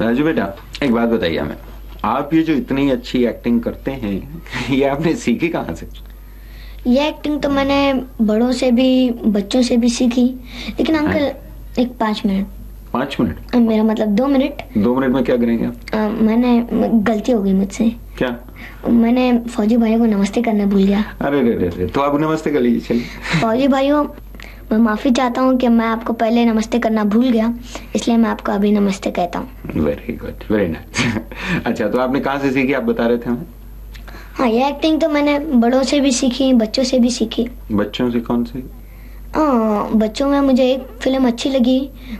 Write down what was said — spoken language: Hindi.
राजू बेटा, एक बात बताइए हमें, आप ये जो इतनी अच्छी एक्टिंग करते हैं ये आपने सीखी कहाँ से? ये एक्टिंग तो मैंने बड़ों से भी बच्चों से भी सीखी, लेकिन अंकल एक 5 मिनट। 5 मिनट? मेरा मतलब 2 मिनट। 2 मिनट में क्या करेंगे आप? मैंने गलती हो गई मुझसे। क्या? मैंने फौजी भाइयों को नमस्ते करना भूल गया। अरे रे रे रे, तो आप नमस्ते कर लीजिए। चलिए फौजी भाइयों, मैं माफी चाहता हूँ कि मैं आपको पहले नमस्ते करना भूल गया, इसलिए मैं आपको अभी नमस्ते कहता हूँ। Very good, very nice. अच्छा, तो आपने कहाँ से सीखी, आप बता रहे थे हमें? हाँ, ये एक्टिंग तो मैंने बड़ों से भी सीखी, बच्चों से भी सीखी। बच्चों से? कौन सी? बच्चों में मुझे एक फिल्म अच्छी लगी,